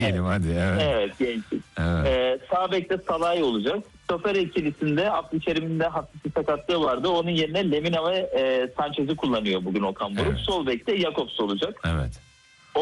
diyelim hadi. Evet. Evet, gençlik. Evet. Sağ bekte Salah'ı olacak. Stoper ikilisinde Abdülkerim'in de hafif bir sakatlığı vardı. Onun yerine Lemina ve Sanchez'i kullanıyor bugün Okan Buruk. Evet. Sol bekte Jakobs olacak. Evet.